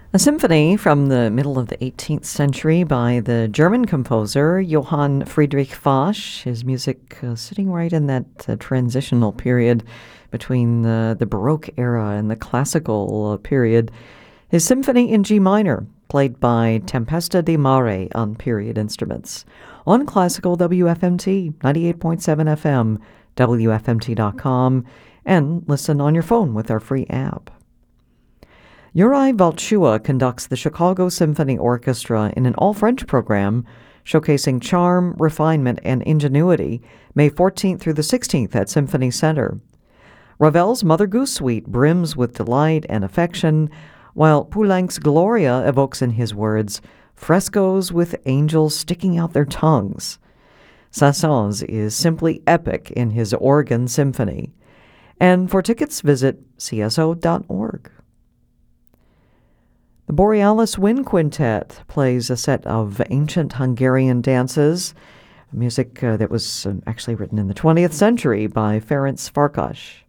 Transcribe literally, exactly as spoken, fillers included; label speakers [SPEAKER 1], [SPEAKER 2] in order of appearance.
[SPEAKER 1] A symphony from the middle of the eighteenth century by the German composer Johann Friedrich Fasch. His music uh, sitting right in that uh, transitional period between the, the Baroque era and the classical uh, period. His symphony in G minor, played by Tempesta di Mare on period instruments. On Classical W F M T, ninety-eight point seven F M, W F M T dot com, and listen on your phone with our free app. Uri Valchua conducts the Chicago Symphony Orchestra in an all-French program showcasing charm, refinement, and ingenuity, May fourteenth through the sixteenth at Symphony Center. Ravel's Mother Goose Suite brims with delight and affection, while Poulenc's Gloria evokes in his words frescoes with angels sticking out their tongues. Saint-Saëns is simply epic in his organ symphony. And for tickets, visit C S O dot org. The Borealis Wind Quintet plays a set of ancient Hungarian dances, music uh, that was um, actually written in the twentieth century by Ferenc Farkas.